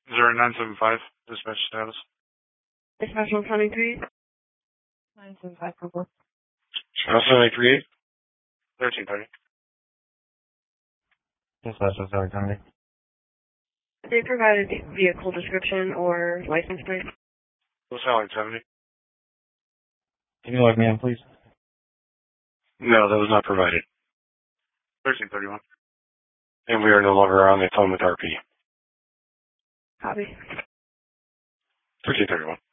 0975, dispatch status. Dispatch 173. 975 Purple. 738. 1330. Dispatch 770. They provided vehicle description or license plate. LaSalle 70. Can you log me in, please? No, that was not provided. 1331. And we are no longer on the phone with RP. Copy. 1331.